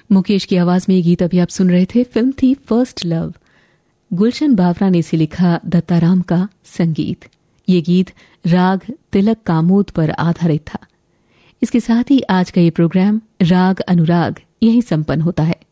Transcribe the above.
मुकेश की आवाज में ये गीत अभी आप सुन रहे थे। फिल्म थी फर्स्ट लव। गुलशन बावरा ने इसे लिखा, दत्ताराम का संगीत। ये गीत राग तिलक कामोद पर आधारित था। इसके साथ ही आज का ये प्रोग्राम राग अनुराग यहीं संपन्न होता है।